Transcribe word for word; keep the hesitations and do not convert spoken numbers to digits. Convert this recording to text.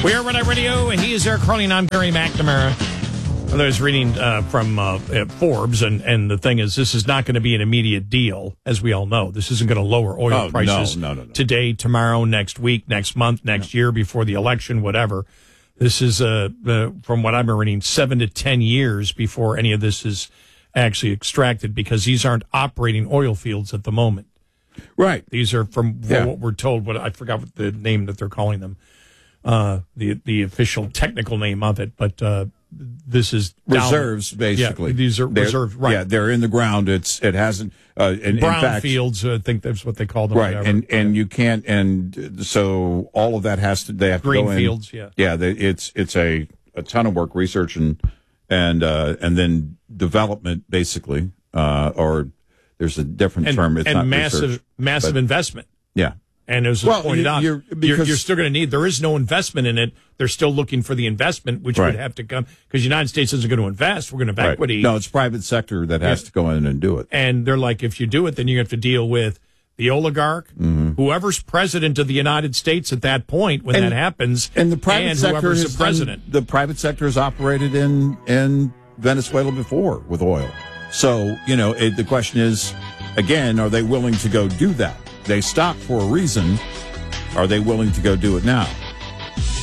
We are Red Eye Radio. He is Eric Carling. I'm Barry McNamara. I was reading uh, from uh, Forbes, and, and the thing is, this is not going to be an immediate deal, as we all know. This isn't going to lower oil oh, prices no, no, no, no. today, tomorrow, next week, next month, next no. year, before the election, whatever. This is, uh, uh, from what I've been reading, seven to ten years before any of this is actually extracted, because these aren't operating oil fields at the moment. Right. These are, from yeah. what we're told, what I forgot what the name that they're calling them, uh, the the official technical name of it, but uh, this is down, reserves, basically. Yeah, these are they're, reserves, right? Yeah, they're in the ground. It's it hasn't. Uh, in, Brown in fact, fields, I think that's what they call them. Right, whatever. and and you can't, and so all of that has to. They have green to go in. fields, yeah, yeah. They, it's it's a, a ton of work, research and and uh, and then development, basically, uh, or there's a different and, term. It's and not massive research, massive but, investment. Yeah. And as was well, pointed you, out, you're, you're, you're still going to need, there is no investment in it. They're still looking for the investment, which right. would have to come, because the United States isn't going to invest. We're going to have right. equity. No, it's private sector that has yeah. to go in and do it. And they're like, if you do it, then you have to deal with the oligarch, mm-hmm. whoever's president of the United States at that point when and, that happens, and the private and sector whoever's has the president. Done, the private sector has operated in, in Venezuela before with oil. So, you know, it, the question is, again, are they willing to go do that? They stopped for a reason. Are they willing to go do it now?